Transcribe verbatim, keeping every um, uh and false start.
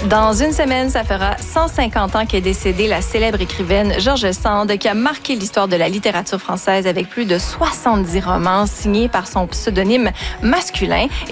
Dans une semaine, ça fera cent cinquante ans qu'est décédée la célèbre écrivaine George Sand, qui a marqué l'histoire de la littérature française avec plus de soixante-dix romans signés par son pseudonyme masculin.